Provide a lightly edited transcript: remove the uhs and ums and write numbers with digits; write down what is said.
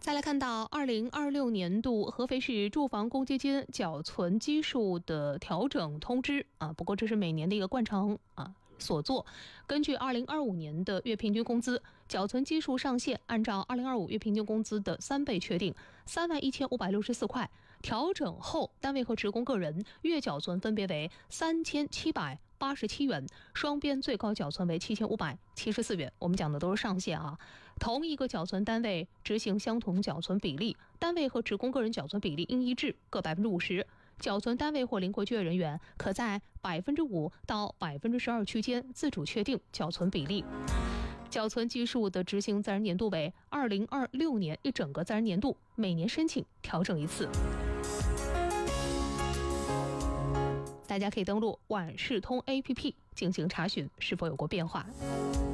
再来看到2026年度合肥市住房公积金缴存基数的调整通知不过这是每年的一个惯常所做。根据2025年的月平均工资，缴存基数上限按照2025月平均工资的3倍确定，31564块。调整后，单位和职工个人月缴存分别为3787元，双边最高缴存为7574元。我们讲的都是上限同一个缴存单位执行相同缴存比例，单位和职工个人缴存比例应一致，各50%。缴存单位或灵活就业人员可在5%到12%区间自主确定缴存比例。缴存基数的执行自然年度为2026年一整个自然年度，每年申请调整一次。大家可以登录万事通 APP 进行查询是否有过变化。